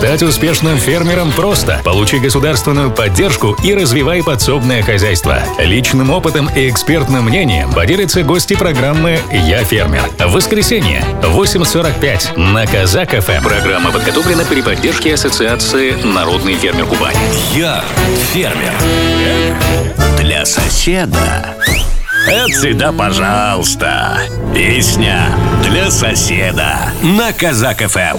Стать успешным фермером просто. Получи государственную поддержку и развивай подсобное хозяйство. Личным опытом и экспертным мнением поделятся гости программы «Я фермер». В воскресенье в 8:45 на Казак ФМ. Программа подготовлена при поддержке Ассоциации «Народный фермер Кубани». Я фермер. Для соседа. Это всегда пожалуйста. Песня для соседа на Казак ФМ.